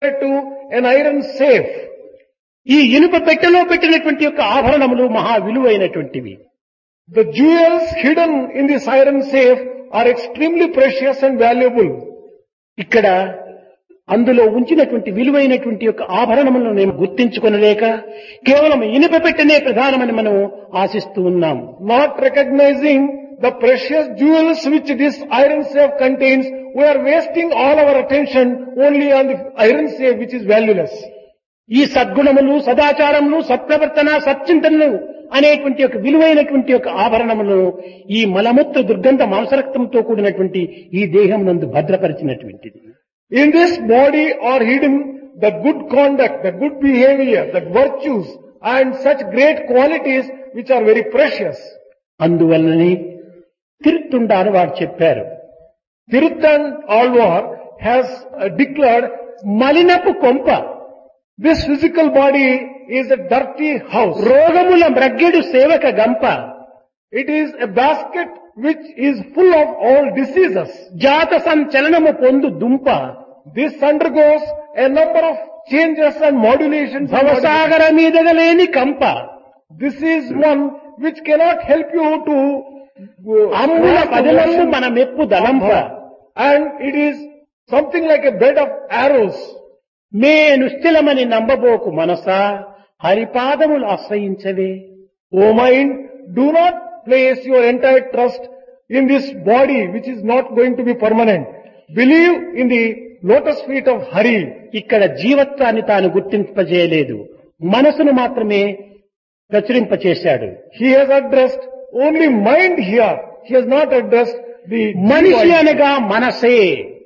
to an iron safe. ఈ ఇనుప పెట్టెలో పెట్టినటువంటి యొక్క ఆభరణములు మహా విలువైనటువంటివి. The jewels hidden in this iron safe are extremely precious and valuable. ఇక్కడ అందులో ఉంచినటువంటి విలువైనటువంటి యొక్క ఆభరణములను మేము గుర్తించుకొనలేక కేవలం ఇనుప పెట్టెనే ప్రధానమని మనం ఆశిస్తూ ఉన్నాం. Not recognizing the precious jewels which this iron safe contains, we are wasting all our attention only on the iron safe which is valueless. ఈ సద్గుణములు, సదాచారములు, సత్ప్రవర్తన, సచ్చింతనలు అనేటువంటి ఒక విలువైనటువంటి ఒక ఆభరణములను ఈ మలమూత్ర దుర్గంధ మాంసరక్తంతో కూడినటువంటి ఈ దేహం నందు భద్రపరిచినటువంటిది. In this body are hidden the good conduct, the good behavior, the virtues and such great qualities which are very precious. అందువలననే తిరుత్తుండారు వారు చెప్పారు, Tiruthan Alvar has declared, మలినపు కొంప, this physical body is a dirty house. రోగముల మ్రగ్గెడు సేవక గంప, It is a basket which is full of all diseases. జాత సంచలనము పొందు దుంప, This undergoes a number of changes and modulations. భవసాగర మీదగలేని కంప, This is one which cannot help you to అమ్ముల పదలము మన మెప్పు దళంప, and it is something like a bed of arrows. May నిశ్చలమని నంబబోకు Manasa, హరిపాదములు ఆశ్రయించవే. O mind, do not place your entire trust in this body which is not going to be permanent. Believe in the lotus feet of Hari. ఇక్కడ జీవత్వాన్ని తాను గుర్తింపజేయలేదు, మనసును మాత్రమే ప్రచురింపచేశాడు. He has addressed only mind here. He has not addressed the మనిషి body. అనగా మనసే,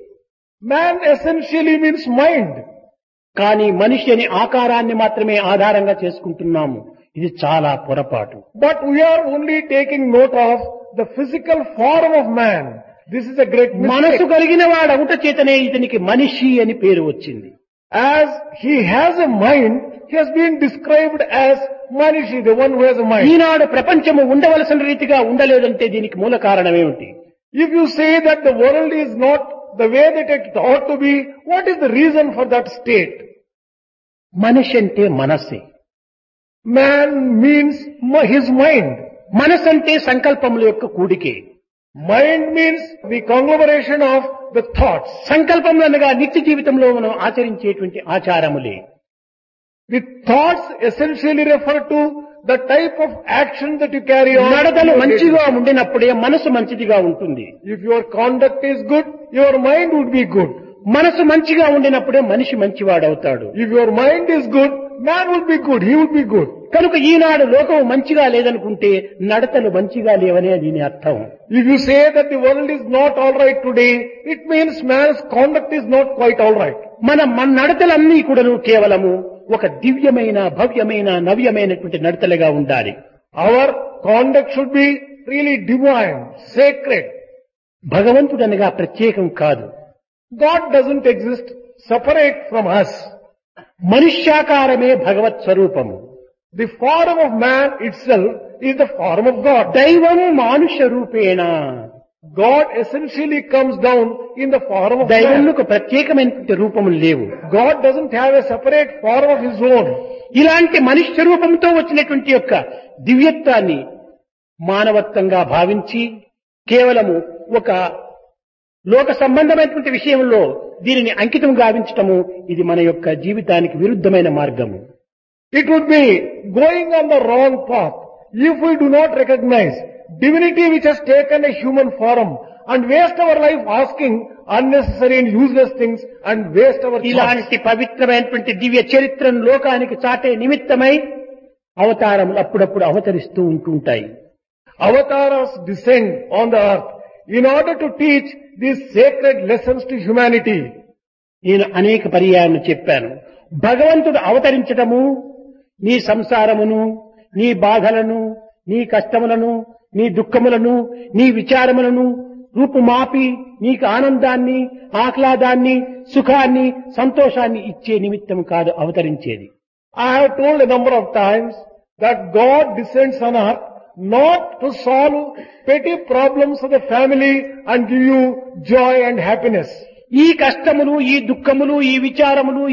Man essentially means mind. కానీ మనిషి అని ఆకారాన్ని మాత్రమే ఆధారంగా చేసుకుంటున్నాము. ఇది చాలా పొరపాటు. But we are only taking note of the physical form of man. This is a great మనసు mistake. కలిగిన వాడు అవుట చేతనే ఇతనికి మనిషి అని పేరు వచ్చింది. As he has a mind, he has been described as Manishi, the one who has a mind. ఈనాడు ప్రపంచము ఉండవలసిన రీతిగా ఉండలేదంటే దీనికి మూల కారణం ఏమిటి? If you say that the world is not the way that it ought to be, what is the reason for that state? మనిషి అంటే మనస్సే. Man means his mind. మనసు అంటే సంకల్పముల యొక్క కూడికే. Mind means the conglomeration of the thoughts. సంకల్పములు అనగా నిత్య జీవితంలో మనం ఆచరించేటువంటి ఆచారములే. The thoughts essentially refer to the type of action that you carry on. నడతలు మంచిగా ఉండినప్పుడే మనసు మంచిదిగా ఉంటుంది. If your conduct is good, your mind would be good. మనసు మంచిగా ఉండినప్పుడే మనిషి మంచివాడవుతాడు. If your mind is good, man would be good, he would be good. కనుక ఈనాడు లోకం మంచిగా లేదనుకుంటే నడతలు మంచిగా లేవనే దీని అర్థం. If you say that the world is not all right today, it means man's conduct is not quite all right. మన నడతలన్నీ కూడాను కేవలము ఒక దివ్యమైన, భవ్యమైన, నవ్యమైనటువంటి నడతలుగా ఉండాలి. Our conduct should be really divine, sacred. భగవంతుడనగా ప్రత్యేకం కాదు. God doesn't exist separate from us. మనుష్యాకారమే భగవత్ స్వరూపము. The form of man itself is the form of God. దైవం మానుష రూపేణ. God essentially comes down in the form of man. దైవమునకు ప్రత్యేకమైనటువంటి రూపములు లేవు. God doesn't have a separate form of his own. ఇలాంటి మనుష్య రూపంతో వచ్చినటువంటి యొక్క దివ్యత్వాన్ని మానవత్వంగా భావించి కేవలము ఒక లోక సంబంధమైనటువంటి విషయంలో దీనిని అంకితం గావించటము ఇది మన యొక్క జీవితానికి విరుద్ధమైన మార్గము. It would be going on the wrong path if we do not recognize divinity which has taken a human form and waste our life asking unnecessary and useless things and waste our thoughts. ఇలాంటి పవిత్రమైనటువంటి దివ్య చరిత్రను లోకానికి చాటే నిమిత్తమై అవతారములు అప్పుడప్పుడు అవతరిస్తూ ఉంటుంటాయి. Avatars descend on the earth in order to teach these sacred lessons to humanity. నేను అనేక పర్యాయాలను చెప్పాను. భగవంతుడు అవతరించటము నీ సంసారమును, నీ బాధలను, నీ కష్టములను, నీ దుఃఖములను, నీ విచారములను రూపుమాపి నీకు ఆనందాన్ని, ఆహ్లాదాన్ని, సుఖాన్ని, సంతోషాన్ని ఇచ్చే నిమిత్తం కాదు అవతరించేది. I have told a number of times that God descends on earth not to solve petty problems of the family and give you joy and happiness. ఈ కష్టములు, ఈ దుఃఖములు, ఈ విచారములు, ఈ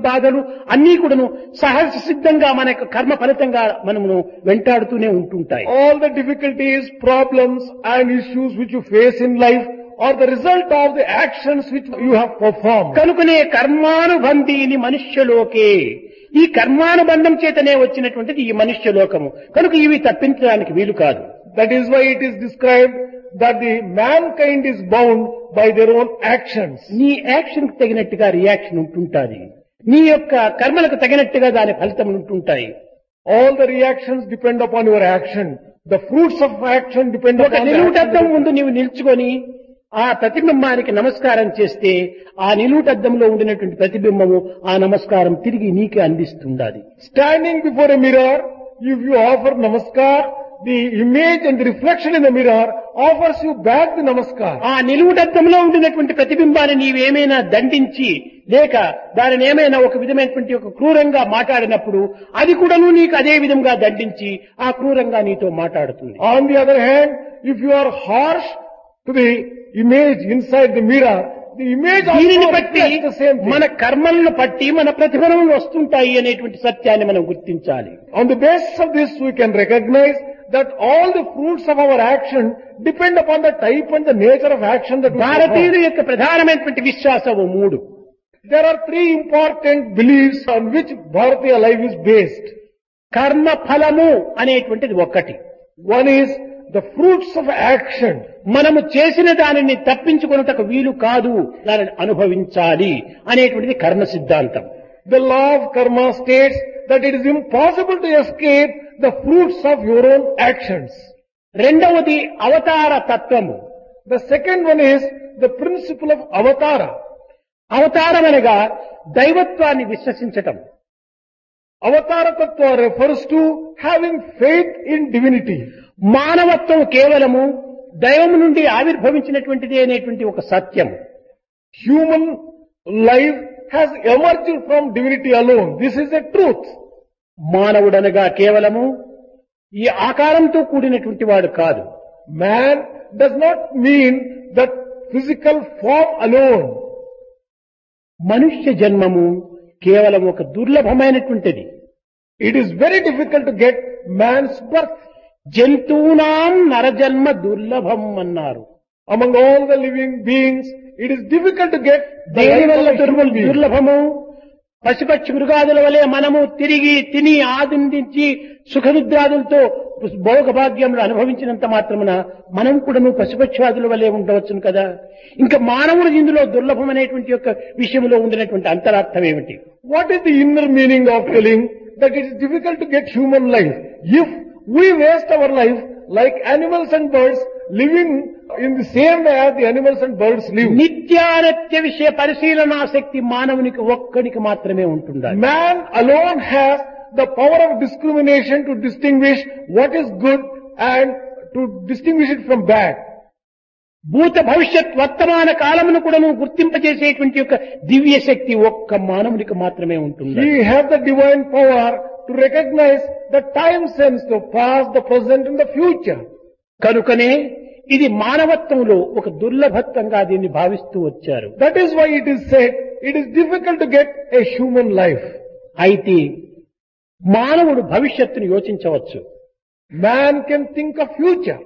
బాధలు అన్నీ కూడాను సహజ సిద్ధంగా మన యొక్క కర్మ ఫలితంగా మనము వెంటాడుతూనే ఉంటుంటాయి. All the difficulties, problems and issues which you face in life are the result of the actions which you have performed. కనుకనే కర్మానుబంధీని మనుష్యలోకే, ఈ కర్మానుబంధం చేతనే వచ్చినటువంటిది ఈ మనుష్యలోకము. కనుక ఇవి తప్పించడానికి వీలు కాదు. That is why it is described that the mankind is bound by their own actions. నీ యాక్షన్ కు తగినట్టుగా రియాక్షన్ ఉంటుంటాది. నీ యొక్క కర్మలకు తగినట్టుగా దాని ఫలితం ఉంటుంటాయి. All the reactions depend upon your action. The fruits of action depend ఒక upon the నిలువుటద్దం action. ముందు నీవు నిల్చుకొని ఆ ప్రతిబింబానికి నమస్కారం చేస్తే ఆ నిలువుటద్దంలో ఉండినటువంటి ప్రతిబింబము ఆ నమస్కారం తిరిగి నీకే అందిస్తుండాలి. Standing before a mirror, if you offer namaskar, the image and the reflection in the mirror offers you back the namaskar. ఆ నిలువుటద్దంలో ఉండినటువంటి ప్రతిబింబాన్ని నీవేమైనా దండించి లేక దానిని ఏమైనా ఒక విధమైనటువంటి ఒక క్రూరంగా మాట్లాడినప్పుడు అది కూడాను నీకు అదే విధంగా దండించి ఆ క్రూరంగా నీతో మాట్లాడుతుంది. On the other hand, if you are harsh to the image inside the mirror, the image దీనిని also బట్టి reflects the same thing. మన కర్మలను బట్టి మన ప్రతిఫలములు వస్తుంటాయి అనేటువంటి సత్యాన్ని మనం గుర్తించాలి. On the basis of this, we can recognize that all the fruits of our action depend upon the type and the nature of action that we భారతీయుల perform. యొక్క ప్రధానమైనటువంటి విశ్వాసము మూడు. There are three important beliefs on which Bharatiya life is based. కర్మ ఫలము అనేటువంటిది ఒక్కటి. One is the fruits of action. మనము చేసిన దానిని తప్పించుకొనుటకు వీలు కాదు, దానిని అనుభవించాలి అనేటువంటిది కర్మ సిద్ధాంతం. The law of karma states that it is impossible to escape the fruits of your own actions. రెండవది అవతార తత్వము. The second one is the principle of avatara. అవతారం అనగా దైవత్వాన్ని విశ్వసించటం. Avatara tattva refers to having faith in divinity. మానవత్వం కేవలము దైవం నుండి ఆవిర్భవించినటువంటిది అనేటువంటి ఒక సత్యం. Human life has emerged from divinity alone. This is a truth. మానవుడనగా కేవలము ఈ ఆకారంతో కూడినటువంటి వాడు కాదు. Man does not mean that physical form alone. మనుష్య జన్మము కేవలం ఒక దుర్లభమైనటువంటిది. It is very difficult to get man's birth. జంతువునాం నరజన్మ దుర్లభం అన్నారు. Among all the living beings, it is difficult to get the దేని life వల్ల of a human being. దుర్లభము? పశుపక్షి మృగాదుల వలె మనము తిరిగి తిని ఆనందించి సుఖనిద్రాదులతో భోగభాగ్యములు అనుభవించినంత మాత్రమున మనం కూడాను పశుపక్షాదుల వలె ఉండవచ్చును కదా. ఇంకా మానవుడు ఇందులో దుర్లభం అనేటువంటి యొక్క విషయంలో ఉండినటువంటి అంతరార్థం ఏమిటి? What is the inner meaning of telling that it is difficult to get human life? If we waste our life like animals and birds, living in the same way as the animals and birds live. నిత్యానిత్య విషయ పరిశీలనా శక్తి మానవునికి ఒక్కడికి మాత్రమే ఉంటుండాలి. Man alone has the power of discrimination to distinguish what is good and to distinguish it from bad. భూత భవిష్యత్ వర్తమాన కాలమును కూడా గుర్తింపజేసేటువంటి యొక్క దివ్య శక్తి ఒక్క మానవునికి మాత్రమే ఉంటుంది. He has the divine power to recognize the time sense, the past, the present and the future. కనుకనే ఇది మానవత్వంలో ఒక దుర్లభత్వంగా దీన్ని భావిస్తూ వచ్చారు. That is why it is said it is difficult to get a human life. అయితే మానవుడు భవిష్యత్తును యోచించవచ్చు. Man can think of future.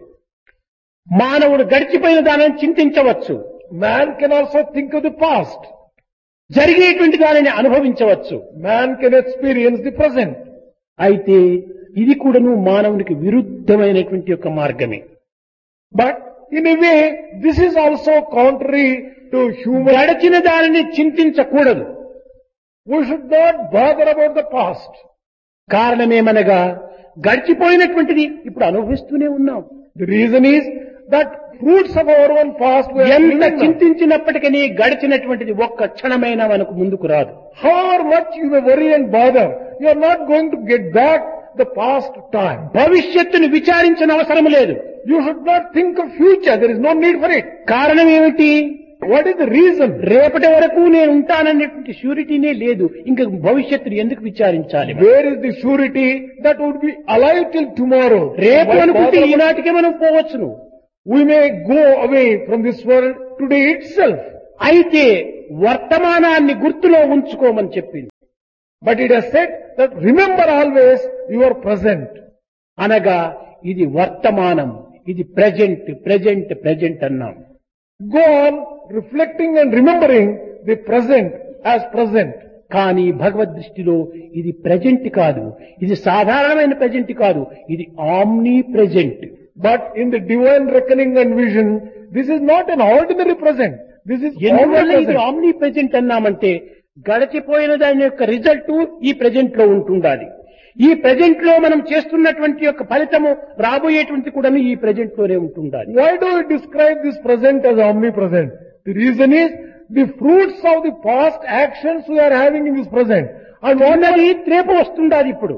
మానవుడు గడిచిపోయిన దానిని చింతించవచ్చు. Man can also think of the past. జరిగేటువంటి దానిని అనుభవించవచ్చు. Man can experience the present. అయితే ఇది కూడాను మానవునికి విరుద్ధమైనటువంటి యొక్క మార్గమే. But in a way, this is also contrary to human. గడిచిన దానిని చింతించకూడదు. We should not bother about the past. కారణమేమనగా గడిచిపోయినటువంటిది ఇప్పుడు అనుభవిస్తూనే ఉన్నాం. The reason is that fruits of our own past we are ఎంత living now. చింతించినప్పటికీ గడిచినటువంటిది ఒక్క క్షణమైనా మనకు ముందుకు రాదు. However much you may worry and bother, you are not going to get back the past time. భవిష్యత్తును విచారించిన అవసరం లేదు. You should not think of future. There is no need for it. కారణం ఏమిటి? What is the reason? రేపటి వరకు నేను ఉంటాననేటువంటి షూరిటీనే లేదు. ఇంకా భవిష్యత్తును ఎందుకు విచారించాలి? Where is the surety that would be alive till tomorrow? రేపు Why అనుకుంటే bother about- ఈనాటికే మనం పోవచ్చును. We may go away from this world today itself. అయితే వర్తమానాన్ని గుర్తులో ఉంచుకోమని చెప్పింది. But it has said that remember always you are present. అనగా ఇది వర్తమానం, ఇది ప్రెజెంట్ అన్నాం. Go on reflecting and remembering the present as present. కానీ భగవద్ దృష్టిలో ఇది ప్రెజెంట్ కాదు, ఇది సాధారణమైన ప్రెజెంట్ కాదు, ఇది omni present. But in the divine reckoning and vision, this is not an ordinary present. This is ఎందువల్ల ఇది omnipresent. ఆమ్నీ ప్రెజెంట్ అన్నామంటే గడిచిపోయిన దాని యొక్క రిజల్ట్ ఈ ప్రెజెంట్ లో ఉంటుండాలి. ఈ ప్రెజెంట్ లో మనం చేస్తున్నటువంటి యొక్క ఫలితము రాబోయేటువంటి కూడా ఈ ప్రెజెంట్ లోనే ఉంటుండాలి. Why do we describe this present as omnipresent? The reason is the fruits of the past actions we are having in this present. And ఉన్నది రేపు వస్తుండాలి. ఇప్పుడు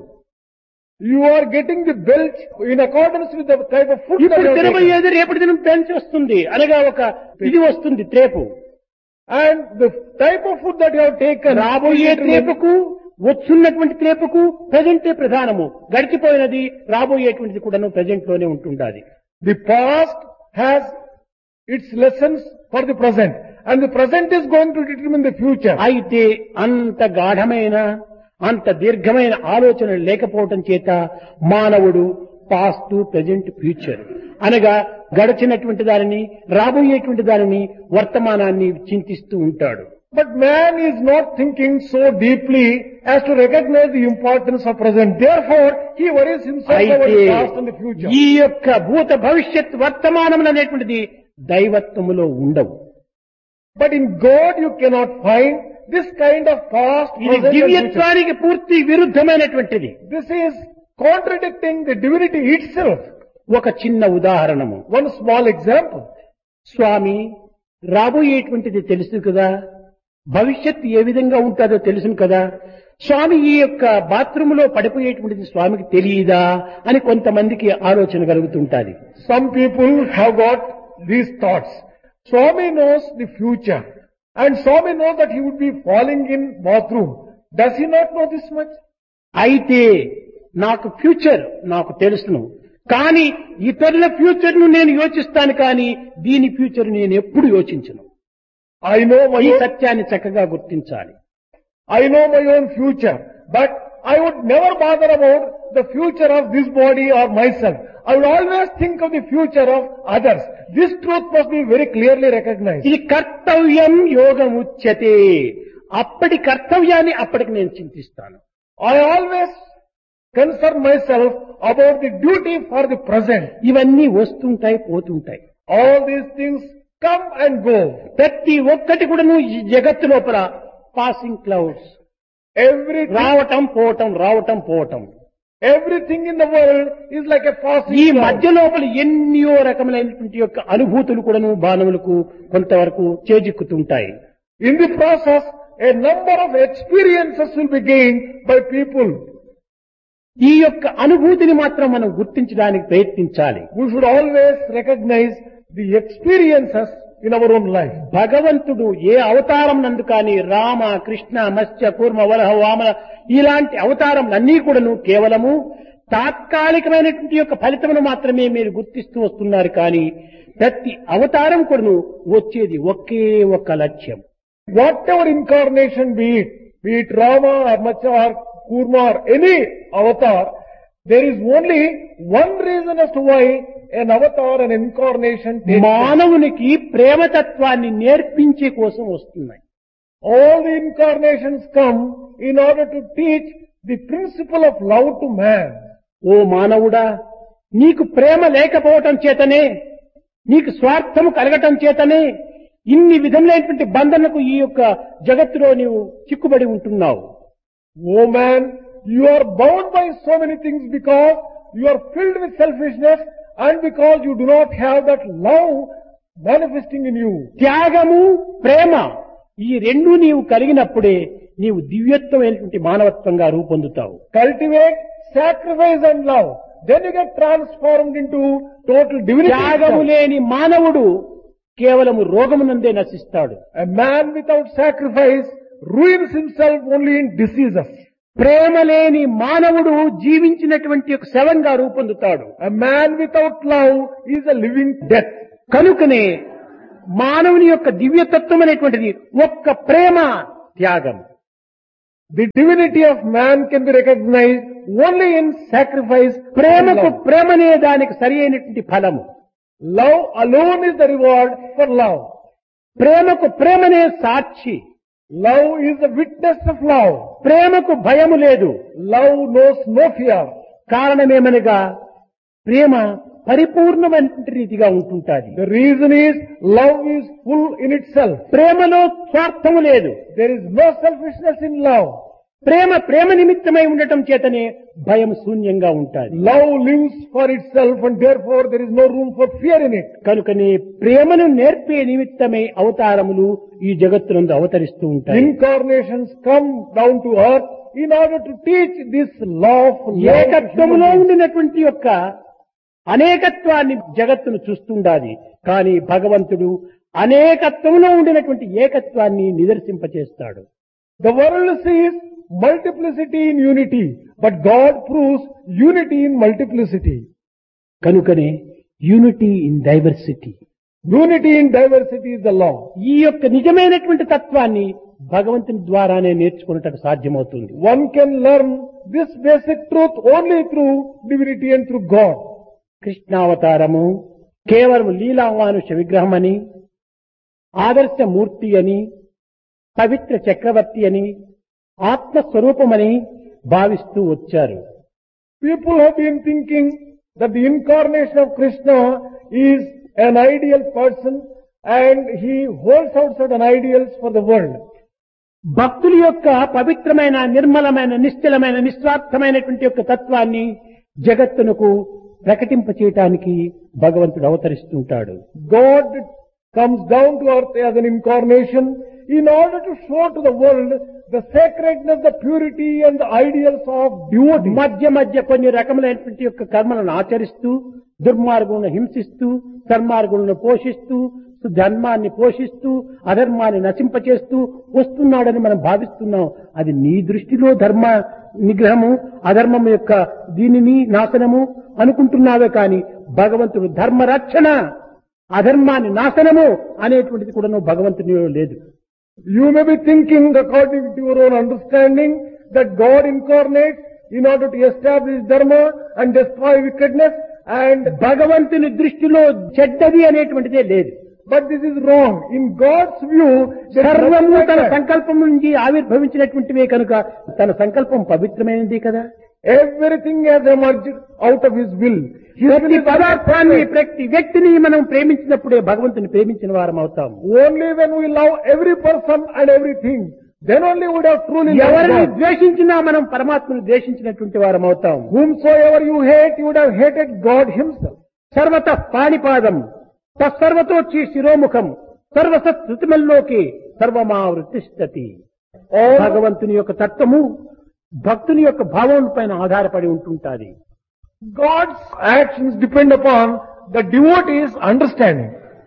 you are getting the belch in accordance with the type of food that ఇప్పుడు you are taking. తినబోయేది రేపటి దినం పెంచి వస్తుంది, అనగా ఒక ఇది వస్తుంది త్రేపు. And the type of food that you have taken, రాబోయే త్రేపుకు వచ్చున్నటువంటి త్రేపుకు ప్రజెంటే ప్రధానము, గడిచిపోయినది రాబోయేటువంటిది కూడాను ప్రజెంట్ లోనే ఉంటుండాలి. the past has its lessons for the present, and the present is going to determine the future. అయితే అంత గాఢమైన అంత దీర్ఘమైన ఆలోచన లేకపోవటం చేత మానవుడు పాస్ట్ ప్రజెంట్ ఫ్యూచర్ అనగా గడిచినటువంటి దానిని రాబోయేటువంటి దానిని వర్తమానాన్ని చింతిస్తూ ఉంటాడు. But man is not thinking so deeply as to recognize the importance of present. Therefore, he worries himself about అయితే the past and the future. ఈ యొక్క భూత భవిష్యత్ వర్తమానం అనేటువంటిది దైవత్వములో ఉండవు. But in God you cannot find this kind of past, ఇది present and future. దివ్యత్వానికి పూర్తి విరుద్ధమైనటువంటిది. This is contradicting the divinity itself. ఒక చిన్న ఉదాహరణము. One small example. స్వామి, రాబోయేటువంటిది తెలుసు కదా, భవిష్యత్తు ఏ విధంగా ఉంటుందో తెలుసును కదా, స్వామి ఈ యొక్క బాత్రూమ్ లో పడిపోయేటువంటిది స్వామికి తెలియదా అని కొంతమందికి ఆలోచన కలుగుతుంటాది. Some people have got these thoughts. Swami knows the future, and Swami knows that he would be falling in bathroom. Does he not know this much? అయితే నాకు ఫ్యూచర్ నాకు తెలుసును, కానీ ఇతరుల ఫ్యూచర్ ను నేను యోచిస్తాను, కానీ దీని ఫ్యూచర్ నేను ఎప్పుడు యోచించను. I know my ఈ own, సత్యాన్ని చక్కగా గుర్తించాలి. I know my own future, but I would never bother about the future of this body or myself. I would always think of the future of others. This truth must be very clearly recognized. ఇది కర్తవ్యం యోగముచ్యతే. అప్పటి కర్తవ్యాన్ని అప్పటికి నేను చింతిస్తాను. I always concern myself about the duty for the present. ఇవన్నీ వస్తుంటాయి పోతుంటాయి. All these things come and go. ప్రతి ఒక్కటి కూడాను ఈ జగత్తు లోపల పాసింగ్ క్లౌడ్స్, Everything, రావటం పోవటం రావటం పోవటం. everything in the world is like a passing ఈ cloud. మధ్య లోపల ఎన్నో రకములైనటువంటి యొక్క అనుభూతులు కూడాను మానవులకు కొంతవరకు చేజిక్కుతుంటాయి. In the process, a number of experiences will be gained by people. ఈ యొక్క అనుభూతిని మాత్రం మనం గుర్తించడానికి ప్రయత్నించాలి. We should always recognize the experiences in our own life. భగవంతుడు ఏ అవతారం నందు కానీ రామ, కృష్ణ, మత్స్య, కూర్మ, వరహ, వామన ఇలాంటి అవతారములన్నీ కూడాను కేవలము తాత్కాలికమైనటువంటి యొక్క ఫలితమును మాత్రమే మీరు గుర్తిస్తూ వస్తున్నారు. కానీ ప్రతి అవతారం కూడాను వచ్చేది ఒకే ఒక్క లక్ష్యం. Whatever incarnation be it Rama or Matsya or Kurma or any avatar, there is only one reason as to why an avatar, an incarnation takes place. మానవునికి ప్రేమతత్వాన్ని నేర్పించే కోసం వస్తున్నాయి. All the incarnations come in order to teach the principle of love to man. ఓ మానవుడా, నీకు ప్రేమ లేకపోవటం చేతనే, నీకు స్వార్థము కలగటం చేతనే ఇన్ని విధములైనటువంటి బంధనకు ఈ యొక్క జగత్తులో నీవు చిక్కుబడి ఉంటున్నావు. Oh man, you are bound by so many things because you are filled with selfishness and because you do not have that love manifesting in you. త్యాగము, ప్రేమ ఈ రెండు నీవు కలిగినప్పుడే నీవు దివ్యత్వమైనటువంటి మానవత్వంగా రూపొందుతావు. Cultivate sacrifice and love. Then you get transformed into total divinity. త్యాగము లేని మానవుడు కేవలము రోగమునందే నశిస్తాడు. A man without sacrifice ruins himself only in diseases. ప్రేమ లేని మానవుడు జీవించినటువంటి ఒక శవంగా రూపొందుతాడు. A man without love is a living death. కనుకనే మానవుని యొక్క దివ్యతత్వం అనేటువంటిది ఒక్క ప్రేమ, త్యాగం. The divinity of man can be recognized only in sacrifice. ప్రేమకు ప్రేమనే దానికి సరి అయినటువంటి ఫలము. Love alone is the reward for love. ప్రేమకు ప్రేమనే సాక్షి. Love is the witness of love. ప్రేమకు భయము లేదు. Love knows no fear. కారణమేమనగా ప్రేమ పరిపూర్ణమైన రీతిగా ఉంటుంటాది. The reason is love is full in itself. ప్రేమలో స్వార్థము లేదు. There is no selfishness in love. ప్రేమ నిమిత్తమై ఉండటం చేతనే భయం శూన్యంగా ఉంటాది. Love lives for itself and therefore there is no room for fear in it. కనుకనే ప్రేమను నేర్పే నిమిత్తమై అవతారములు ఈ జగత్తునందు అవతరిస్తూ ఉంటాయి. Incarnations come down to earth in order to teach this law of love. ఏకత్వములో ఉండినటువంటి యొక్క అనేకత్వాన్ని జగత్తును చూస్తుండాది. కానీ భగవంతుడు అనేకత్వంలో ఉండినటువంటి ఏకత్వాన్ని నిదర్శింపచేస్తాడు. The world sees multiplicity in unity, but God proves unity in multiplicity. కనుకనే unity in diversity. Unity in diversity is the law. ఈ యొక్క నిజమైనటువంటి తత్వాన్ని భగవంతుని ద్వారానే నేర్చుకున్నట్టు సాధ్యమవుతుంది. One can learn this basic truth only through divinity and through God. కృష్ణావతారము కేవలం లీలామానుష విగ్రహం అని, ఆదర్శమూర్తి అని, పవిత్ర చక్రవర్తి అని, ఆత్మస్వరూపమని భావిస్తూ వచ్చారు. People have been thinking that the incarnation of Krishna is an ideal person and he holds out certain ideals for the world. భక్తుల యొక్క పవిత్రమైన, నిర్మలమైన, నిశ్చలమైన, నిస్వార్థమైనటువంటి యొక్క తత్వాన్ని జగత్తునకు ప్రకటింపచేయటానికి భగవంతుడు అవతరిస్తుంటాడు. God comes down to earth as an incarnation in order to show to the world the sacredness, the purity and the ideals of devotee. మధ్య కొన్ని రకములైనటువంటి యొక్క కర్మలను ఆచరిస్తూ, దుర్మార్గులను హింసిస్తూ, సన్మార్గులను పోషిస్తూ, ధర్మాన్ని పోషిస్తూ, అధర్మాన్ని నశింపచేస్తూ వస్తున్నాడని మనం భావిస్తున్నాం. అది నీ దృష్టిలో ధర్మ నిగ్రహము, అధర్మం యొక్క దీనిని నాశనము అనుకుంటున్నావే కానీ భగవంతుడు ధర్మ రక్షణ, అధర్మాన్ని నాశనము అనేటువంటిది కూడా నువ్వు భగవంతునిలో లేదు. You may be thinking according to your own understanding that God incarnates in order to establish dharma and destroy wickedness, and భగవంతుని దృష్టిలో చెడ్డది అనేటువంటిదే లేదు. But this is wrong. In God's view, సర్వము తన సంకల్పం నుంచి ఆవిర్భవించినటువంటివే కనుక తన సంకల్పం పవిత్రమైనది కదా. everything has emerged out of His will. ప్రతి పదార్థాన్ని, ప్రతి వ్యక్తిని మనం ప్రేమించినప్పుడే భగవంతుని ప్రేమించిన వారం అవుతాం. Only when we love every person and everything, then only we would have truly loved ఎవరిని God. ద్వేషించినా మనం పరమాత్మను ద్వేషించినటువంటి వారం అవుతాం. Whomsoever you hate, you would have hated God Himself. సర్వత పాణిపాదం తత్సర్వతోచ్చి శిరోముఖం సర్వసత్ శృతిమల్లోకి సర్వమావృతిష్టతి. భగవంతుని యొక్క తత్వము భక్తుని యొక్క భావం పైన ఆధారపడి ఉంటుంటాది. God's actions depend upon the devotee's understanding.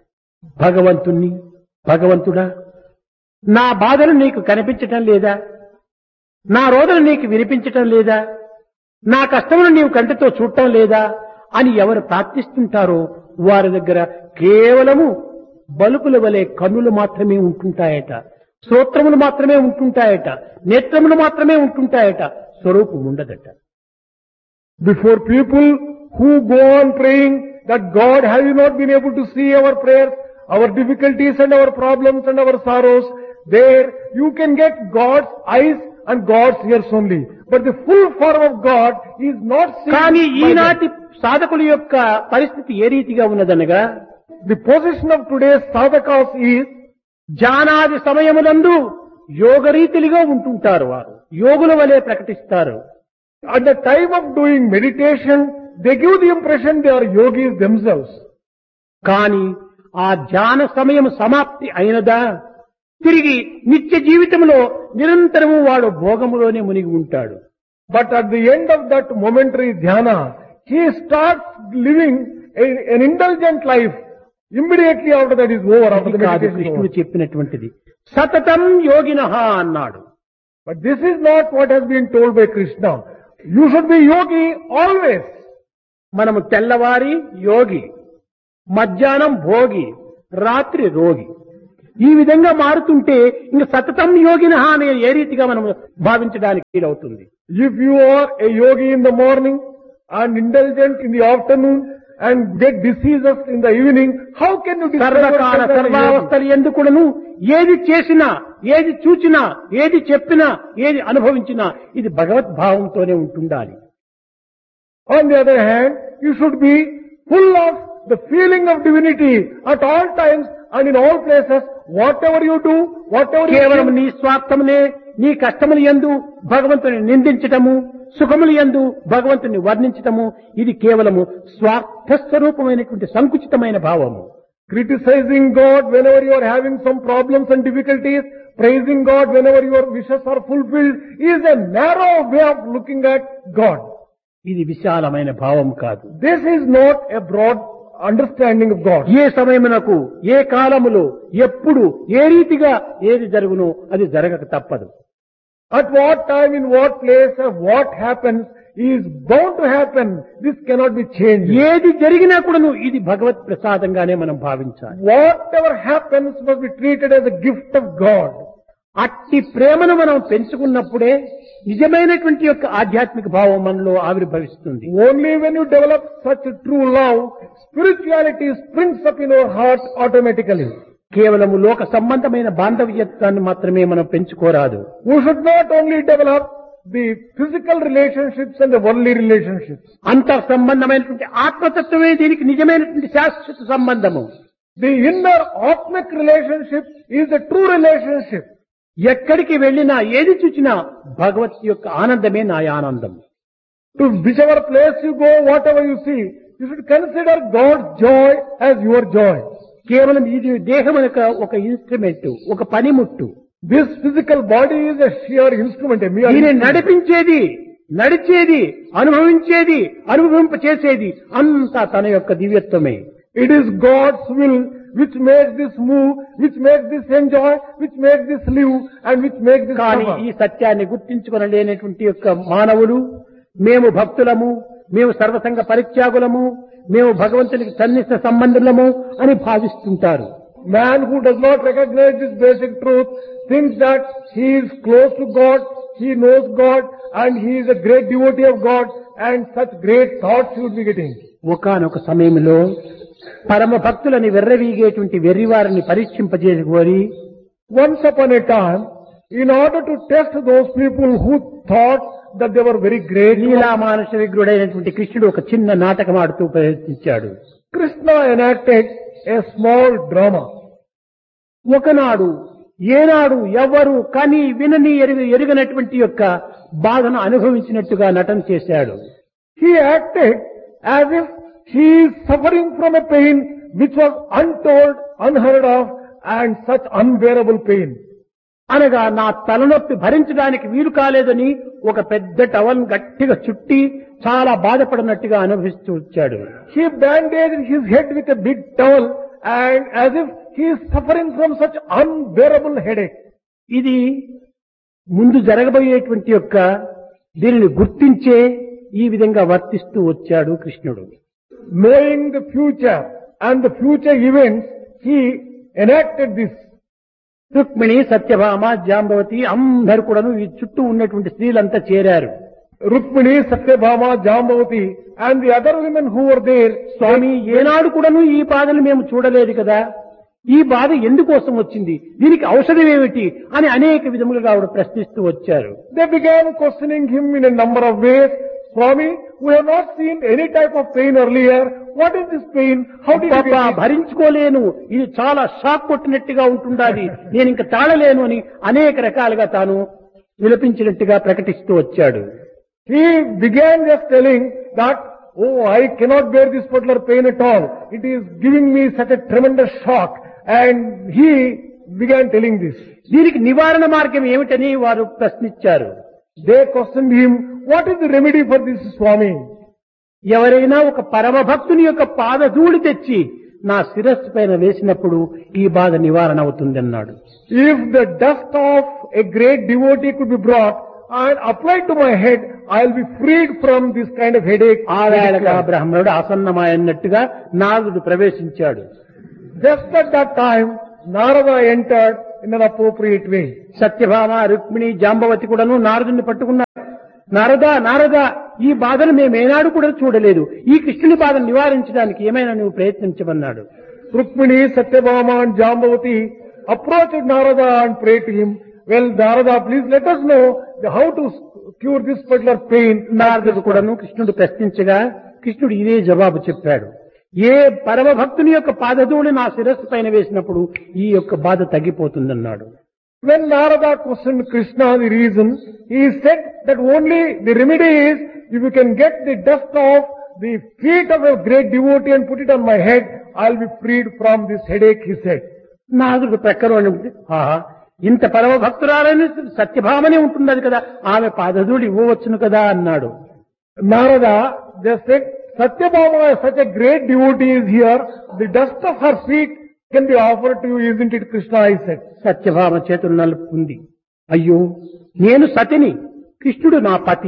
భగవంతుడా, నా బాధలు నీకు కనిపించటం లేదా? నా రోదలు నీకు వినిపించటం లేదా? నా కష్టములు నీవు కంటితో చూడటం లేదా అని ఎవరు ప్రార్థిస్తుంటారో వారి దగ్గర కేవలము బలుపుల వలె కన్నులు మాత్రమే ఉంటుంటాయట, శ్రోత్రములు మాత్రమే ఉంటుంటాయట, నేత్రములు మాత్రమే ఉంటుంటాయట, స్వరూపం ఉండదట. Before people who go on praying that God, have you not been able to see our prayers, our difficulties and our problems and our sorrows? There you can get God's eyes and God's ears only. But the full form of God is not seen. కానీ ఈనాటి సాధకుల యొక్క పరిస్థితి ఏ రీతిగా ఉన్నదనగా, the position of today's sadhakas is జానాది సమయములందు యోగరీతిలుగా ఉంటుంటారు. వారు యోగుల వలె ప్రకటిస్తారు. at the time of doing meditation, they give the impression they are yogis themselves. కానీ ఆ ధ్యాన సమయం సమాప్తి అయినదా తిరిగి నిత్య జీవితంలో నిరంతరము వాడు భోగములోనే మునిగి ఉంటాడు. But at the end of that momentary dhyana, he starts living an indulgent life. Immediately after that is over, after the కాదు meditation is కృష్ణుడు over. చెప్పినటువంటిది. సతతం యోగినః అన్నాడు. But this is not what has been told by Krishna. You should be yogi always. మనము తెల్లవారి యోగి, మధ్యాహ్నం భోగి, రాత్రి రోగి. ఈ విధంగా మారుతుంటే ఇంక సతతం యోగిన అనే ఏ రీతిగా మనం భావించడానికి వీలవుతుంది. If you are a yogi in the morning and indulgent in the afternoon and get diseases in the evening, how can you describe సర్వకాల yourself as a yogi? సర్వావస్థలు ఎందుకును ఏది చేసినా, ఏది చూచినా, ఏది చెప్పినా, ఏది అనుభవించినా ఇది భగవద్భావంతోనే ఉంటుండాలి. On the other hand, you should be full of the feeling of divinity at all times and in all places. Whatever you do, whatever you కేవలం think, నీ స్వార్థమునే, నీ కష్టములు యందు భగవంతుని నిందించటము, సుఖములు యందు భగవంతుని వర్ణించటము ఇది కేవలము స్వార్థ స్వరూపమైనటువంటి సంకుచితమైన భావము. criticizing God whenever you are having some problems and difficulties, praising God whenever your wishes are fulfilled is a narrow way of looking at God. ఇది విశాలమైన భావం కాదు. This is not a broad understanding of God. ఏ సమయమునకు, ఏ కాలములో, ఎప్పుడు, ఏ రీతిగా ఏది జరుగునో అది జరగక తప్పదు. At what time, in what place, what happens is bound to happen. This cannot be changed. ఏది జరిగినా కూడాను ఇది భగవత్ ప్రసాదంగానే మనం భావించాలి. Whatever happens must be treated as a gift of God. అట్టి ప్రేమను మనం పెంచుకున్నప్పుడే నిజమైనటువంటి యొక్క ఆధ్యాత్మిక భావం మనలో ఆవిర్భవిస్తుంది. Only when you develop such a true love, spirituality springs up in our heart automatically. కేవలము లోక సంబంధమైన బాంధవ్యత్వాన్ని మాత్రమే మనం పెంచుకోరాదు. We should not only develop the physical relationships and the worldly relationships. అంతర్ సంబంధమైనటువంటి ఆత్మతత్వమే దీనికి నిజమైనటువంటి శాశ్వత సంబంధము. The inner Atmic relationship is a true relationship. ఎక్కడికి వెళ్ళినా, ఏది చూచినా భగవత్ యొక్క ఆనందమే నా ఆనందం. To whichever place you go, whatever you see, you should consider God's joy as your joy. కేవలం ఇది దేహం యొక్క ఒక ఇన్స్ట్రుమెంట్, ఒక పనిముట్టు. This physical body is a sheer instrument, a mere దీన్ని instrument. నడిపించేది, నడిచేది, అనుభవించేది, అనుభవింప చేసేది అంతా తన యొక్క దివ్యత్వమే. It is God's will which makes this move, which makes this enjoy, which makes this live, and which makes this కానీ suffer. ఈ సత్యాన్ని గుర్తించుకొనలేనటువంటి యొక్క మానవులు, మేము భక్తులము, మేము సర్వసంగ పరిత్యాగులము, మేము భగవంతునికి సన్నిహిత సంబంధులము అని భావిస్తుంటారు. Man who does not recognize this basic truth thinks that he is close to God, he knows God, and he is a great devotee of God, and such great thoughts he would be getting. ఒకానొక సమయంలో పరమ భక్తులని వెర్రవీగేటువంటి వెర్రివారిని పరీక్షింపజేసుకొని Once upon a time, in order to test those people who thought that they were very great, లీలా మానుష విగ్రుడైనటువంటి కృష్ణుడు ఒక చిన్న నాటకం ఆడుతూ ప్రయత్నించాడు. Krishna enacted a small drama. ఒకనాడు ఏనాడు ఎవ్వరు కని వినని ఎరుగనటువంటి యొక్క బాధను అనుభవించినట్టుగా నటన చేశాడు. He acted as if he is suffering from a pain which was untold, unheard of, and such unbearable pain. అనగా నా తలనొప్పి భరించడానికి వీలు కాలేదని ఒక పెద్ద టవల్ గట్టిగా చుట్టి చాలా బాధపడినట్టుగా అనుభవిస్తూ వచ్చాడు. He bandaged his head with a big towel and as if he is suffering from such unbearable headache. ఇది ముందు జరగబోయేటువంటి యొక్క దీనిని గుర్తించే ఈ విధంగా వర్తిస్తూ వచ్చాడు కృష్ణుడు. Knowing the future and the future events, he enacted this. Rukmini, Satyabhama, Jambavati అందరూ కూడాను ఈ చుట్టూ ఉన్నటువంటి స్త్రీలంతా చేరారు. Rukmini, Satyabhama, Jambavati and the other women who were there. స్వామి, ఏనాడు కూడాను ఈ బాధను మేము చూడలేదు కదా, ఈ బాధ ఎందుకోసం వచ్చింది, దీనికి ఔషధం ఏమిటి అని అనేక విధములుగా ఆవిడ ప్రశ్నిస్తూ వచ్చారు. They began questioning him in a number of ways. Swami, we have not seen any type of pain earlier. What is this pain? How did you పాప get it? భరించుకోలేను, ఇది చాలా షాక్ కొట్టినట్టుగా ఉంటుండాలి, నేను ఇంకా తాళలేను అని అనేక రకాలుగా తాను విలపించినట్టుగా ప్రకటిస్తూ వచ్చాడు. He began just telling that, oh, I cannot bear this particular pain at all. It is giving me such a tremendous shock. And he began telling this. దీనికి నివారణ మార్గం ఏమిటని వారు ప్రశ్నించారు. They questioned him, what is the remedy for this, Swami? ఎవరైనా ఒక పరమ భక్తుని యొక్క పాదధూళి తెచ్చి నా శిరస్సు పైన వేసినప్పుడు ఈ బాధ నివారణ అవుతుందన్నాడు. If the dust of a great devotee could be brought and applied to my head, I'll be freed from this kind of headache. ఆ వేళగా బ్రహ్మణుడు ఆసన్నమాయన్నట్టుగా నారదుడు ప్రవేశించాడు. Just at that time, Narada entered in an appropriate way. Satyabhama Rukmini Jambavati కూడాను నారదుని పట్టుకున్నారు. నారదా ఈ బాధను మేమేనాడు కూడా చూడలేదు. ఈ కృష్ణుని బాధను నివారించడానికి ఏమైనా నువ్వు ప్రయత్నించమన్నాడు. Rukmini, Satyabhama and Jambavati approached Narada and prayed to him. Well, Narada, please let us know how to cure this particular pain. నారదుడు కూడాను కృష్ణుడు ప్రశ్నించగా కృష్ణుడు ఇదే జవాబు చెప్పాడు. ఏ పరమ భక్తుని యొక్క పాదధూళి నా శిరస్సు పైన వేసినప్పుడు ఈ యొక్క బాధ తగ్గిపోతుందన్నాడు. When Narada questioned Krishna the reason, he said that only the remedy is if you can get the dust off the feet of a great devotee and put it on my head, I'll be freed from this headache, he said. నారదుడు ప్రక్కలో ఉంటే ఇంత పరమ భక్తురాలని సత్యభామనే ఉంటున్నది కదా, ఆమె పాదధూళి ఇవ్వవచ్చును కదా అన్నాడు. Narada just said, Satyabhama is such a great devotee is here, the dust of her feet can be offered to you, isn't it, Krishna, I said. Satyabhama చేతులు నలుపుకుంది. అయ్యో నేను సతిని, కృష్ణుడు నా పతి.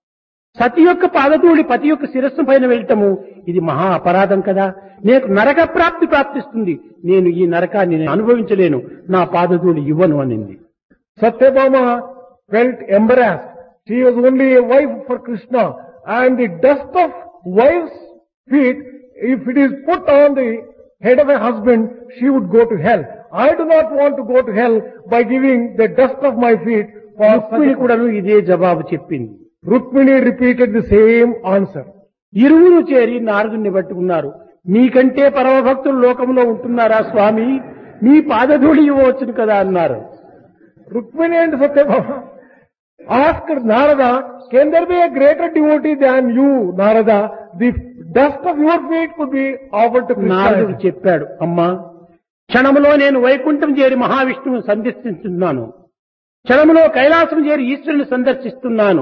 సతి యొక్క పాదధూళి పతి యొక్క శిరస్సు పైన వెళ్ళటము ఇది మహా అపరాధం కదా, నేను నరక ప్రాప్తిస్తుంది. నేను ఈ నరకాన్ని అనుభవించలేను, నా పాదధూళి ఇవ్వను అనింది. Satyabhama felt embarrassed. She was only a wife for Krishna, and the dust of wife's feet, if it is put on the head of a husband, she would go to hell. I do not want to go to hell by giving the dust of my feet for Rukmini కూడాను ఇదే జవాబు చెప్పింది. Rukmini repeated the same answer. ఇరువురు చేరి నారదుని పట్టుకున్నారు. మీకంటే పరమ భక్తులు లోకంలో ఉంటున్నారా స్వామి, మీ పాదధూళి ఇవ్వవచ్చును కదా అన్నారు. Rukmini and Satyabhama asked Narada, can there be a greater devotee than you, Narada? The dust of your feet could be offered to నారదుడు Krishna. చెప్పాడు, అమ్మా క్షణములో నేను వైకుంఠం చేరి మహావిష్ణువును సందర్శిస్తున్నాను, క్షణములో కైలాసం చేరి ఈశ్వరుని సందర్శిస్తున్నాను,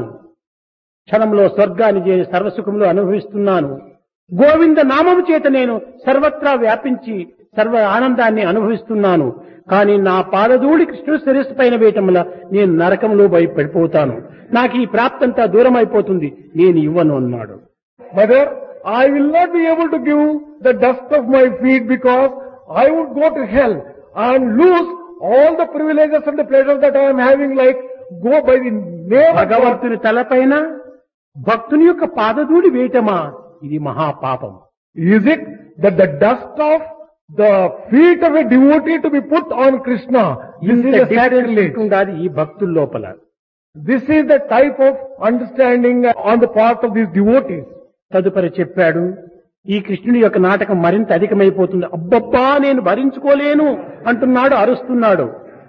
క్షణంలో స్వర్గాన్ని చేరి సర్వసుఖములు అనుభవిస్తున్నాను. గోవింద నామము చేత నేను సర్వత్రా వ్యాపించి సర్వ ఆనందాన్ని అనుభవిస్తున్నాను. కానీ నా పాదధూళి కృష్ణుడు శిరస్సు పైన వేయటం వల్ల నేను నరకంలో పడిపోతాను, నాకు ఈ ప్రాప్తంతా దూరం అయిపోతుంది, నేను ఇవ్వను అన్నాడు. Mother, I will not be able to give the dust of my feet because I would go to hell and lose all the privileges and the pleasures that I am having, like go by the name of God. భగవంతుని తలపైన భక్తుని యొక్క పాదధూళి వేయటమా, ఇది మహాపాపం. Is it that the dust of the feet of a devotee to be put on Krishna, this is a sacrilege. ఉండాలి ఈ భక్తుల లోపల. This is the type of understanding on the part of these devotees. తదుపరి చెప్పాడు, ఈ కృష్ణుడి యొక్క నాటకం మరింత అధికమైపోతుంది. అబ్బబ్బా నేను భరించుకోలేను అంటున్నాడు, అరుస్తున్నాడు.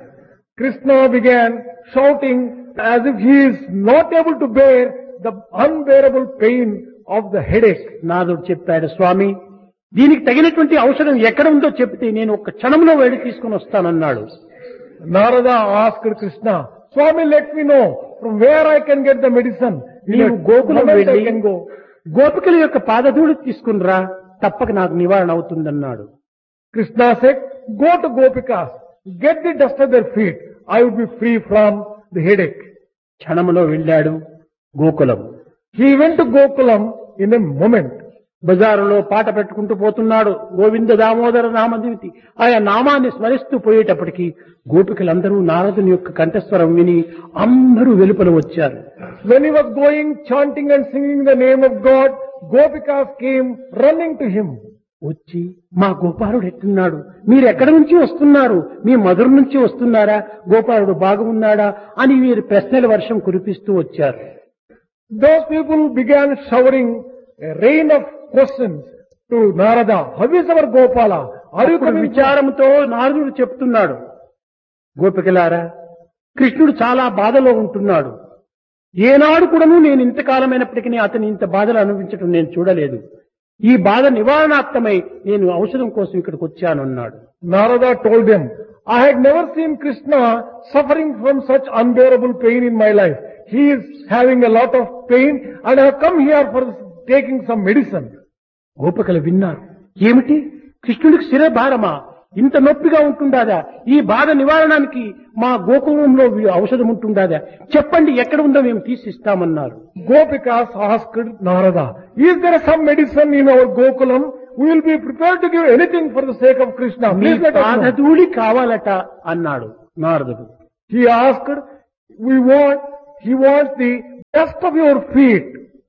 Krishna began shouting as if he is not able to bear the unbearable pain of the headache. నాదుడు చెప్పాడు, స్వామి దీనికి తగినటువంటి ఔషధం ఎక్కడ ఉందో చెప్తే నేను ఒక క్షణంలో వెళ్ళి తీసుకుని వస్తానన్నాడు. Narada asked Krishna, Swami, let me know from where I can get the medicine. నీవు గోకులం I వెళ్ళి can go. గోపికల యొక్క పాదధూళి తీసుకునిరా, తప్పక నాకు నివారణ అవుతుందన్నాడు. Krishna said, go to Gopikas, get the dust of their feet. I would be free from the headache. క్షణంలో వెళ్ళాడు Gokulam. He went to Gokulam in a moment. బజారులో పాట పెట్టుకుంటూ పోతున్నాడు, గోవింద దామోదర నామదివితి. ఆయా నామాన్ని స్మరిస్తూ పోయేటప్పటికీ గోపికలందరూ నారదుని యొక్క కంఠస్వరం విని అందరూ వెలుపల వచ్చారు. When he was going, chanting and singing the name of God, Gopikas came running to him. వచ్చి మా గోపాలుడు ఎట్టున్నాడు, మీరు ఎక్కడి నుంచి వస్తున్నారు, మీ మధుర నుంచి వస్తున్నారా, గోపాలుడు బాగున్నాడా అని వీరు ప్రశ్నల వర్షం కురిపిస్తూ వచ్చారు. Those people began showering a rain of questions to Narada. How is our Gopala? Are you అప్పుడు coming? విచారంతో నారదుడు చెప్తున్నాడు, గోపికలారా కృష్ణుడు చాలా బాధలో ఉంటున్నాడు. ఏనాడు కూడాను నేను ఇంతకాలమైనప్పటికీ అతని ఇంత బాధలు అనుభవించడం నేను చూడలేదు. ఈ బాధ నివారణార్థమై నేను ఔషధం కోసం ఇక్కడికి వచ్చాను అన్నాడు. Narada told them, I had never seen Krishna suffering from such unbearable pain in my life. He is having a lot of pain and I have come here for taking some medicine. గోపికలు విన్నారు, ఏమిటి కృష్ణుడికి శిరభారమా, ఇంత నొప్పిగా ఉంటుందాదా, ఈ బాధ నివారణానికి మా గోకులంలో ఔషధం ఉంటుందాదా, చెప్పండి ఎక్కడ ఉందో మేము తీసిస్తామన్నారు. Gopikas asked Narada, is there some medicine in our Gokulam we will be prepared to give anything for the sake of Krishna. Me Please let us know. పాదధూళి కావాలట అన్నాడు నారదుడు. He asked, he wants the dust of your feet.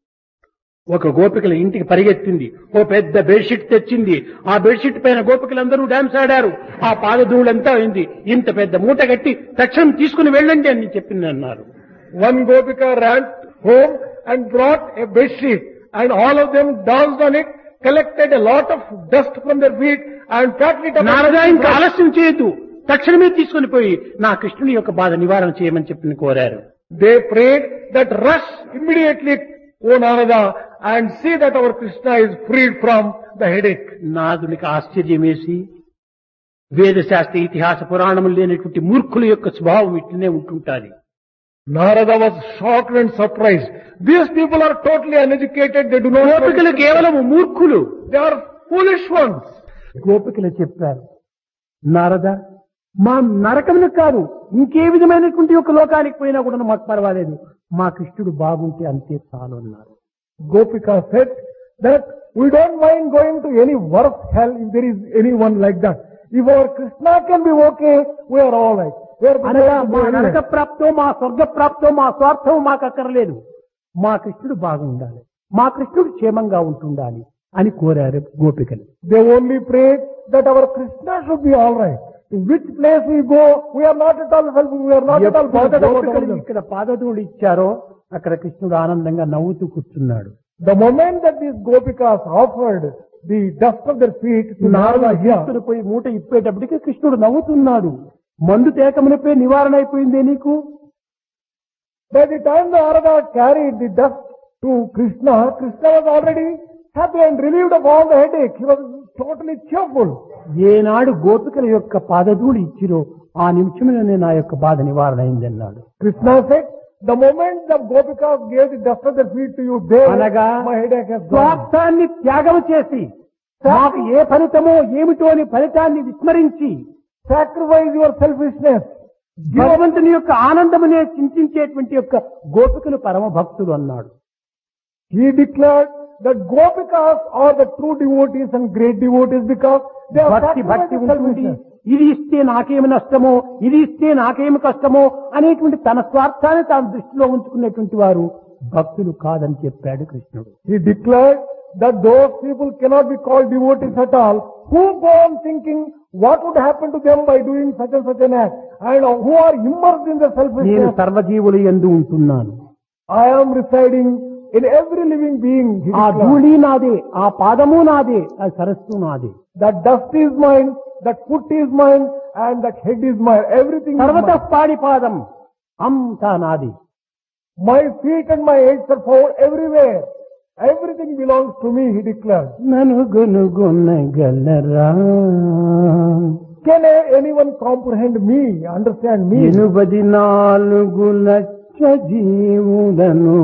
ఒక గోపికల ఇంటికి పరిగెత్తింది, ఓ పెద్ద bedsheet తెచ్చింది. ఆ బెడ్షీట్ పైన గోపికలందరూ డాన్స్ ఆడారు. ఆ పాదధూళంతా అయింది. ఇంత పెద్ద మూట కట్టి తక్షణం తీసుకుని వెళ్ళండి అని చెప్పింది అన్నారు. One Gopika ran home and brought a bedsheet, and all of them danced on it, collected a lot of dust from their feet and patted it up. Narada ఇంకా ఆలస్యం చేయొద్దు, తక్షణమే తీసుకుని పోయి నా కృష్ణుని యొక్క బాధ నివారణ చేయమని చెప్పి కోరారు. They prayed that rush immediately, O Narada, and see that our Krishna is freed from the headache. నారదునికి ఆశ్చర్యం వేసి, వేదశాస్త్ర ఇతిహాస పురాణములు లేనటువంటి మూర్ఖుల యొక్క స్వభావం ఇట్లనే ఉంటుంటాది. Narada was shocked and surprised. These people are totally uneducated. They do not know. గోపికలు కేవలం మూర్ఖులు. They are foolish ones. గోపికలు చెప్పారు, నారద మా నరకమును కాదు ఇంకే విధమైనటువంటి ఒక లోకానికి పోయినా కూడా మాకు పర్వాలేదు, మా కృష్ణుడు బాగుంటే అంతే చాలు అన్నారు. Gopika said that we don't mind going to any worse hell if there is anyone like that. If our Krishna can be okay, we are all right. We are అనగా మా prepared to go నరక anywhere. ప్రాప్తో మా స్వర్గ ప్రాప్తో మా స్వార్థం మాకు అక్కర్లేదు, మా కృష్ణుడు బాగుండాలి, మా కృష్ణుడు క్షేమంగా ఉంటుండాలి అని కోరారు గోపికలు. They only prayed that our Krishna should be all right. In which place we go, we are not at all helpful, we are not at all bothered about గోపికలు them. ఇక్కడ పాదధూళి ఇచ్చారో అక్కడ కృష్ణుడు ఆనందంగా నవ్వుతూ కూర్చున్నాడు. The moment that these Gopikas offered the dust of their feet to Narada here, తీసుకుని పోయి మూట ఇప్పేటప్పటికి కృష్ణుడు నవ్వుతున్నాడు. మందు తేకమునిపై నివారణ అయిపోయిందే నీకు. by the time Narada carried the dust to Krishna, Krishna was already happy and relieved of all the headache. He was totally cheerful. ఏనాడు గోపికల యొక్క పాదధూళి ఇచ్చిరో ఆ నిమిషంలోనే నా యొక్క బాధ నివారణ అయింది అన్నాడు. Krishna said, the moment the Gopikas gave the dust of their feet to you, there అనగా my headache has gone. స్వార్థాన్ని త్యాగం చేసి నాకు ఏ ఫలితమో ఏమిటో అని ఫలితాన్ని విస్మరించి Sacrifice your selfishness. భగవంతుని యొక్క ఆనందమునే చింతించేటువంటి యొక్క గోపికలు పరమ భక్తులు అన్నాడు. He declared that Gopikas are the true devotees and great devotees because they are భక్తి భక్తి sacrificing ఉంటుంది, selfishness. ఇది ఇస్తే నాకేమి నష్టమో ఇది ఇస్తే నాకేమి కష్టమో అనేటువంటి తన స్వార్థాన్ని తాను దృష్టిలో ఉంచుకునేటువంటి వారు భక్తులు కాదని చెప్పాడు కృష్ణుడు. He declared that those people cannot be called devotees at all who go on thinking what would happen to them by doing such and such an act and who are immersed in the నేను selfishness. సర్వజీవులు యందు ఉంటున్నాను, I am residing in every living being. He ఆ declared. ధూళి నాదే, ఆ పాదము నాదే, ఆ సరస్సు నాదే, That dust is mine, that foot is mine, and that head is mine. Everything is సర్వత mine. పాడి పాదం అంతా నాది. My feet and my heads are found everywhere. Everything belongs to me, he declared. నను గొనుగొనగలరా Can anyone comprehend me, understand me? 84 లక్ష జీవులను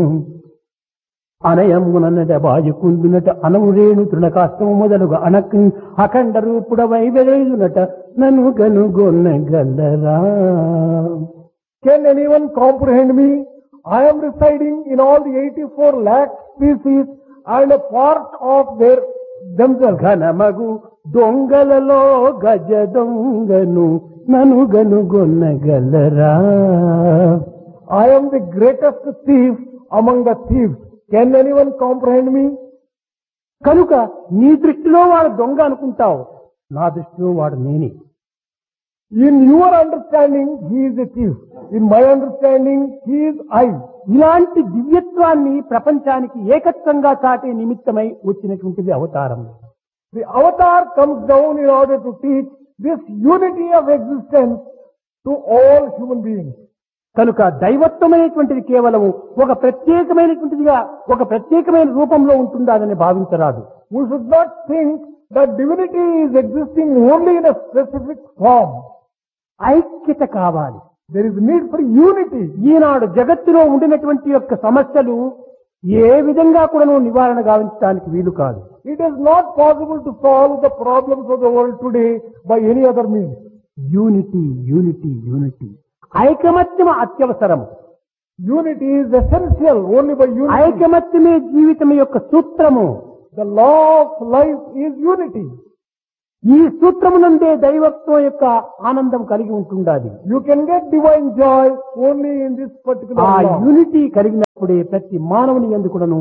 అనయమునట బాజుకుందునట అనవురేణు తృణకాష్టము మొదలుగా అఖండ రూపుడవై వెలుగునట నన్ను గనుగొనగలరా. Can anyone comprehend me? I am residing in all the 84 lakh species and a part of themselves. ఘనమగు దొంగలలో గజ దొంగను నన్ను గనుగొనగలరా. I am the greatest thief among the thieves. Can anyone comprehend me? కనుక నీ దృష్టిలో వాడు దొంగ అనుకుంటావు, నా దృష్టిలో వాడు నేనే. In your understanding, he is a thief. In my understanding, he is I. ఇలాంటి దివ్యత్వాన్ని ప్రపంచానికి ఏకత్వంగా చాటే నిమిత్తమై వచ్చినటువంటిది అవతారం. The avatar comes down in order to teach this unity of existence to all human beings. కనుక దైవత్వమైనటువంటిది కేవలము ఒక ప్రత్యేకమైనటువంటిదిగా ఒక ప్రత్యేకమైన రూపంలో ఉంటుందని భావించరాదు. We should not think that divinity is existing only in a specific form. ఐక్యత కావాలి. There is need for unity. ఈనాడు జగత్తులో ఉండినటువంటి యొక్క సమస్యలు ఏ విధంగా కూడా నివారణ గావించడానికి వీలు కాదు. It is not possible to solve the problems of the world today by any other means. Unity unity unity, ఐకమత్యం అత్యవసరం. Unity is essential only by unity. ఐకమత్యమే జీవితం యొక్క సూత్రము. The law of life is unity. ఈ సూత్రమునందే దైవత్వం యొక్క ఆనందం కలిగి ఉంటుండాలి. You can get divine joy only in this particular ఆ law. యూనిటీ కలిగినప్పుడే ప్రతి మానవుని ఎందుకును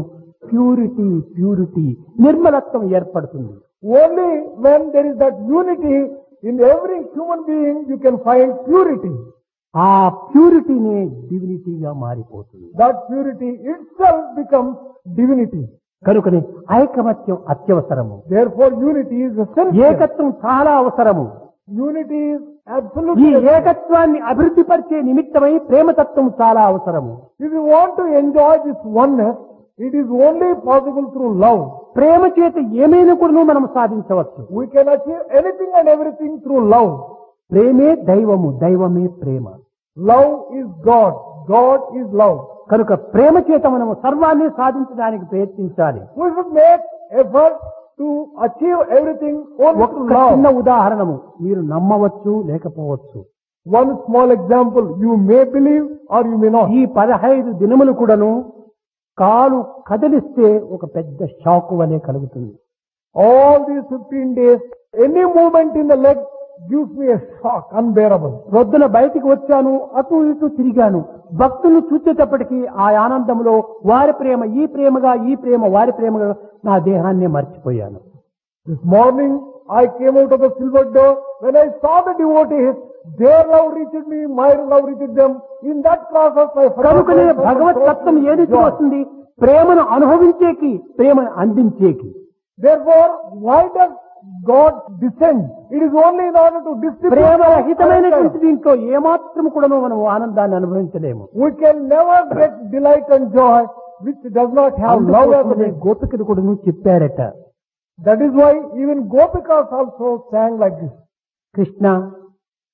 ప్యూరిటీ నిర్మలత్వం ఏర్పడుతుంది. Only when there is that unity in every human being you can find purity. ఆ ప్యూరిటీనే డివినిటీగా మారిపోతుంది. That purity itself becomes divinity. కనుకనే ఐకమత్యం అత్యవసరము. Therefore unity is essential. ఏకత్వం చాలా అవసరము. Unity is ఈ absolutely essential. ఏకత్వాన్ని అభివృద్ధి పరిచే నిమిత్తమై ప్రేమతత్వం చాలా అవసరము. If you want to enjoy this oneness, it is only possible through love. ప్రేమ చేత ఏమైనా కూడా మనం సాధించవచ్చు. We can achieve anything and everything through love. ప్రేమే దైవము, దైవమే ప్రేమ. Love is God. God is love. కనుక ప్రేమ చేత మనము సర్వాన్ని సాధించడానికి ప్రయత్నించాలి. We should make effort to achieve everything only ఒక through చిన్న love. ఉదాహరణము మీరు నమ్మవచ్చు లేకపోవచ్చు. One small example, you may believe or you may not. ఈ 15 దినములు కూడాను కాలు కదిలిస్తే ఒక పెద్ద షాక్ వలె కలుగుతుంది. All these 15 days, any movement in the leg gives me a shock, unbearable. రొద్దున బయటికి వచ్చాను, అటు ఇటు తిరిగాను. భక్తులను చూచేటప్పటికీ ఆ ఆనందంలో వారి ప్రేమ ఈ ప్రేమగా, ఈ ప్రేమ వారి ప్రేమగా నా దేహాన్ని మర్చిపోయాను. This morning, I came out of the silver door. When I saw the devotees, their love reached me, my love reached them. In that process, I forgot కనుకనే myself భగవత్ and తత్వం sought ఏది joy. వస్తుంది? ప్రేమను అనుభవించేకి, ప్రేమను అందించేకి. Therefore, why does God descend? It is only in order to distribute. ప్రేమరహితమైనటువంటి దీంట్లో ఏమాత్రం కూడా మనం ఆనందాన్ని అనుభవించలేము. We can never get delight and joy which does not have love as a అందుకోసమనే base. గోపికలు కూడా చెప్పారట, That is why even Gopikas also sang like this. Krishna